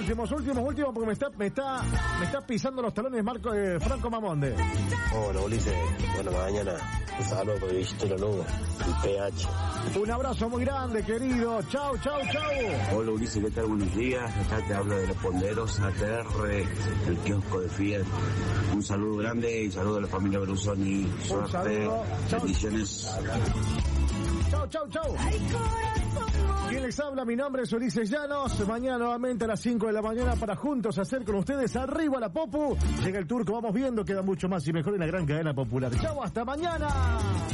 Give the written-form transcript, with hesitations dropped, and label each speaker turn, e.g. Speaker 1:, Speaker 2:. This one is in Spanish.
Speaker 1: últimos, porque me está pisando los talones Franco Mamonde.
Speaker 2: Hola, Ulises. Bueno, mañana un saludo para Visito La Nube, el PH.
Speaker 1: Un abrazo muy grande, querido. Chau.
Speaker 3: Hola, Ulises, ¿qué tal? Buenos días. Acá te hablo de los Ponderos, ATR, el kiosco de Fiat. Un saludo grande y saludo a la familia Berlusoni. Suerte, bendiciones.
Speaker 1: Chau. ¿Quién les habla? Mi nombre es Ulises Llanos. Mañana nuevamente a las 5 de la mañana para juntos hacer con ustedes Arriba la Popu. Llega el turco, vamos viendo, queda mucho más y mejor en la gran cadena popular. Chau, hasta mañana.